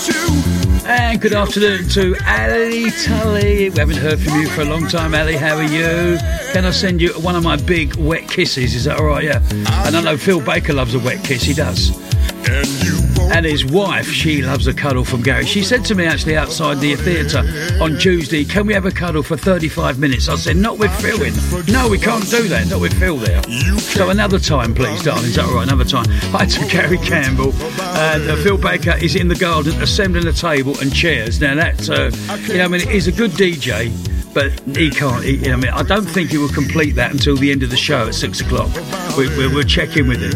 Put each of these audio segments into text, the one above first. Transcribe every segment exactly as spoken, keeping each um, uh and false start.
And good afternoon to Ali Tully. We haven't heard from you for a long time, Ali. How are you? Can I send you one of my big wet kisses? Is that all right? Yeah. And I know Phil Baker loves a wet kiss. He does. And his wife, she loves a cuddle from Gary. She said to me actually outside the theatre on Tuesday, can we have a cuddle for thirty-five minutes? I said, not with Phil in. No, we can't do that. Not with Phil there. So another time, please, darling. Is that all right? Another time. Hi to Gary Campbell. And uh, Phil Baker is in the garden assembling a table and chairs. Now, that's, uh, you know, I mean, he's a good D J. But he can't, he, I mean, I don't think he will complete that until the end of the show at six o'clock. We, we, we'll check in with him.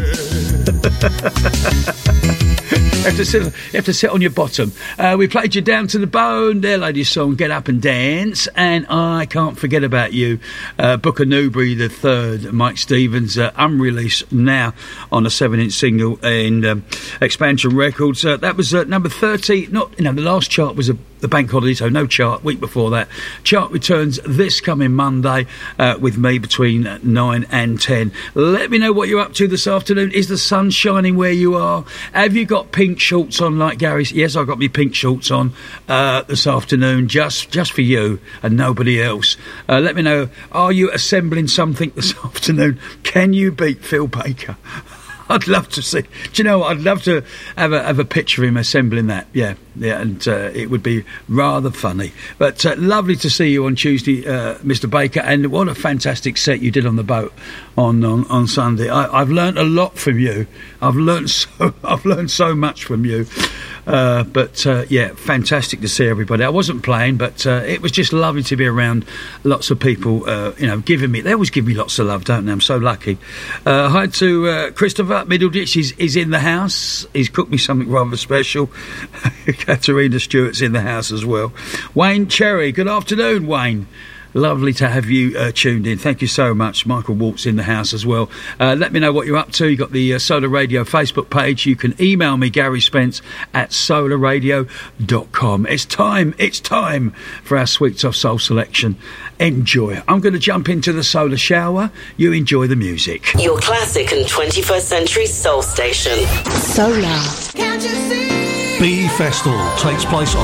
You have, to sit, you have to sit on your bottom. Uh, we played you Down to the Bone, their latest song, Get Up and Dance, and I Can't Forget About You, uh, Booker Newbury the third, Mike Stevens, uh, unreleased now on a seven-inch single in um, Expansion Records. Uh, that was uh, number thirty. Not, you know, the last chart was a the bank holiday, so no chart. Week before that, chart returns this coming Monday uh, with me between nine and ten. Let me know what you're up to this afternoon. Is the sun shining where you are? Have you got pink shorts on like Gary's? Yes, I've got my pink shorts on uh, this afternoon, just just for you and nobody else. Uh, let me know. Are you assembling something this afternoon? Can you beat Phil Baker? I'd love to see. Do you know what? I'd love to have a have a picture of him assembling that. Yeah, yeah, and uh, it would be rather funny. But uh, lovely to see you on Tuesday, uh, Mister Baker. And what a fantastic set you did on the boat on on, on Sunday. I, I've learnt a lot from you. I've learnt so I've learnt so much from you. Uh, but uh, yeah, fantastic to see everybody. I wasn't playing, but uh, it was just lovely to be around lots of people. Uh, you know, giving me they always give me lots of love, don't they? I'm so lucky. Uh, hi to uh, Christopher Middleditch. He's, he's in the house. He's cooked me something rather special. Katerina Stewart's in the house as well. Wayne Cherry. Good afternoon, Wayne. Lovely to have you uh, tuned in. Thank you so much. Michael Walt's in the house as well. Uh, let me know what you're up to. You've got the uh, Solar Radio Facebook page. You can email me, Gary Spence, at solar radio dot com. It's time, it's time for our Sweets of Soul selection. Enjoy. I'm going to jump into the solar shower. You enjoy the music. Your classic and twenty-first century soul station. Solar. Can't you see? B Festival takes place on